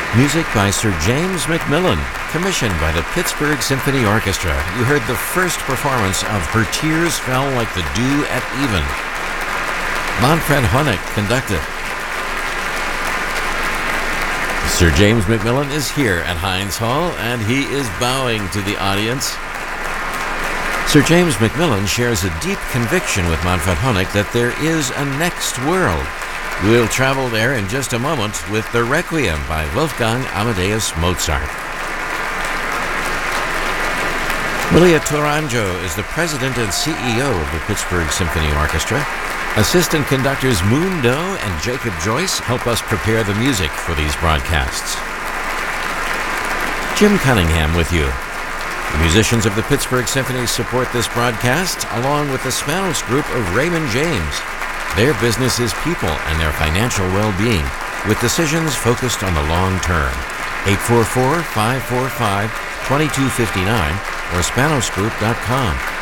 Music by Sir James McMillan, commissioned by the Pittsburgh Symphony Orchestra. You heard the first performance of Her Tears Fell Like the Dew at Even. Manfred Honeck conducted. Sir James McMillan is here at Heinz Hall, and he is bowing to the audience. Sir James McMillan shares a deep conviction with Manfred Honeck that there is a next world. We'll travel there in just a moment with the Requiem by Wolfgang Amadeus Mozart. Maria Tourangeau is the president and CEO of the Pittsburgh Symphony Orchestra. Assistant conductors Moon Doe and Jacob Joyce help us prepare the music for these broadcasts. Jim Cunningham with you. The musicians of the Pittsburgh Symphony support this broadcast, along with the Spanos Group of Raymond James. Their business is people and their financial well-being, with decisions focused on the long term. 844-545-2259 or SpanosGroup.com.